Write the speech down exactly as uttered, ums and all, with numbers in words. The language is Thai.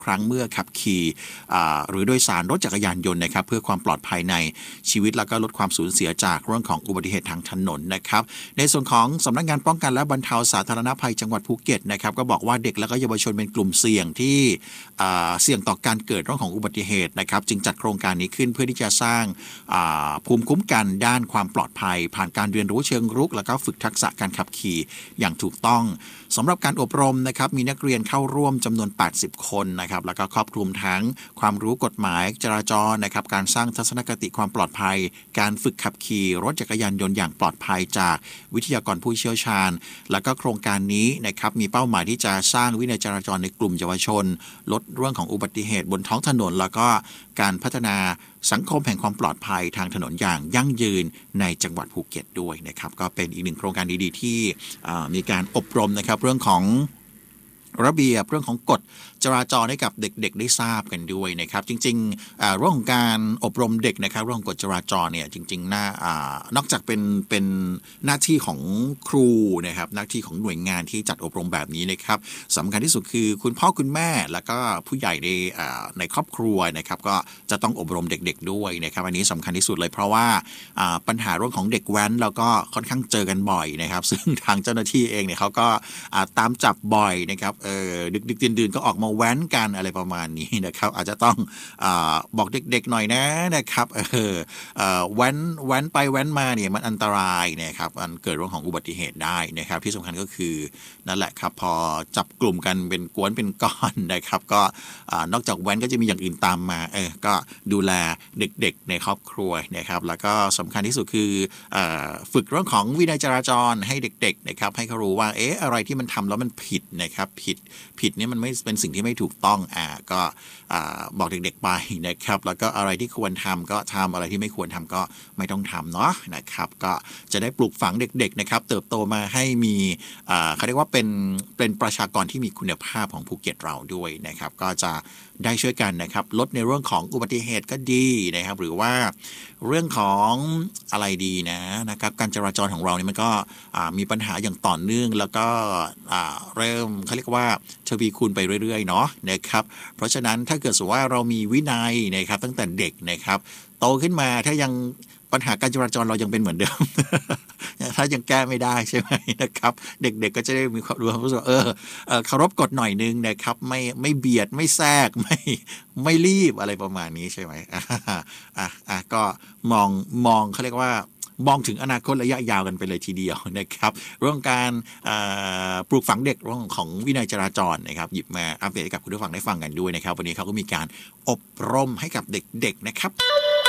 ครั้งเมื่อขับขี่หรือโดยสารรถจักรยานยนต์นะครับเพื่อความปลอดภัยในชีวิตแล้วก็ลดความสูญเสียจากเรื่องของอุบัติเหตุทางถนนนะครับในส่วนของสำนักงานป้องกันและบรรเทาสาธารณภัยจังหวัดภูเก็ตนะครับก็บอกว่าเด็กและก็เยาวชนเป็นกลุ่มเสี่ยงที่เสี่ยงต่อการเกิดเรื่องของอุบัติเหตุนะครับจึงจัดโครงการนี้ขึ้นเพื่อที่จะสร้างภูมิคุ้มกันด้านความปลอดภัยผ่านการเรียนรู้เชิงรุกแล้วก็ฝึกทักษะการขับขี่อย่างถูกต้องสำหรับการอบรมนะครับมีนักเรียนเข้าร่วมจำนวนแปดสิบคนนะครับแล้วก็ครอบคลุมทั้งความรู้กฎหมายจราจรนะครับการสร้างทัศนคติความปลอดภัยการฝึกขับขี่รถจักรยานยนต์อย่างปลอดภัยจากวิทยากรผู้เชี่ยวชาญแล้วก็โครงการนี้นะครับมีเป้าหมายที่จะสร้างวินัยจราจรในกลุ่มเยาวชนลดเรื่องของอุบัติเหตุบนท้องถนนแล้วก็การพัฒนาสังคมแห่งความปลอดภัยทางถนนอย่างยั่งยืนในจังหวัดภูเก็ตด้วยนะครับก็เป็นอีกหนึ่งโครงการดีๆที่มีการอบรมนะครับเรื่องของระเบียบเรื่องของกฎจราจรให้กับเด็กๆได้ทราบกันด้วยนะครับจริงๆเรื่องของการอบรมเด็กนะครับเรื่องของกฎจราจรเนี่ยจริงๆน่านอกจากเป็นเป็นหน้าที่ของครูนะครับหน้าที่ของหน่วยงานที่จัดอบรมแบบนี้นะครับสำคัญที่สุดคือคุณพ่อคุณแม่แล้วก็ผู้ใหญ่ในในครอบครัวนะครับก็จะต้องอบรมเด็กๆด้วยนะครับอันนี้สำคัญที่สุดเลยเพราะว่าปัญหาเรื่องของเด็กแว้นเราก็ค่อนข้างเจอกันบ่อยนะครับซึ่งทางเจ้าหน้าที่เองเนี่ยเขาก็ตามจับบ่อยนะครับเออดึกๆดื่นๆก็ออกมาแว้นกันอะไรประมาณนี้นะครับอาจจะต้องอบอกเด็กๆหน่อยนะนะครับเออเออแว้นแว้นไปแว้นมาเนี่ยมันอันตรายนะครับมันเกิดเรื่องของอุบัติเหตุได้นะครับที่สำคัญก็คือนั่นแหละครับพอจับกลุ่มกันเป็นกวนเป็นก้อนนะครับก็นอกจากแว้นก็จะมีอย่างอื่นตามมาเออก็ดูแลเด็กๆในครอบครัวนะครับแล้วก็สำคัญที่สุดคือฝึกเรื่องของวินัยจราจรให้เด็กๆนะครับให้เขารู้ว่าเอ๊ะอะไรที่มันทำแล้วมันผิดนะครับผิดผิดนี่มันไม่เป็นสิ่งที่ไม่ถูกต้องอ่าก็อ่าบอกเด็กๆไปนะครับแล้วก็อะไรที่ควรทำก็ทำอะไรที่ไม่ควรทำก็ไม่ต้องทำเนาะนะครับก็จะได้ปลูกฝังเด็กๆนะครับเติบโตมาให้มีอ่าเขาเรียกว่าเป็นเป็นประชากรที่มีคุณภาพของภูเก็ตเราด้วยนะครับก็จะได้ช่วยกันนะครับลดในเรื่องของอุบัติเหตุก็ดีนะครับหรือว่าเรื่องของอะไรดีนะนะครับการจราจรของเราเนี่ยมันก็มีปัญหาอย่างต่อเนื่องแล้วก็เริ่มเขาเรียกว่าทวีคูณไปเรื่อยๆเนาะนะครับเพราะฉะนั้นถ้าเกิดสมมติว่าเรามีวินัยนะครับตั้งแต่เด็กนะครับโตขึ้นมาถ้ายังปัญหาการจราจรเรายังเป็นเหมือนเดิม ถ้ายังแก้ไม่ได้ใช่ไหมนะครับเด็กๆ ก็จะได้มีความรู้ว่าเออเคารพกฎหน่อยนึงนะครับไม่ไม่เบียดไม่แทรกไม่ไม่รีบอะไรประมาณนี้ใช่ไหมอ่ะอ่ะอ่ะก็มองมองเขาเรียกว่ามองถึงอนาคตระยะยาวกันไปเลยทีเดียวนะครับเรื่องการปลูกฝังเด็กเรื่องของวินัยจราจรนะครับหยิบมาอัปเดตให้กับคุณผู้ฟังได้ฟังกันด้วยนะครับวันนี้เขาก็มีการอบรมให้กับเด็กๆนะครับ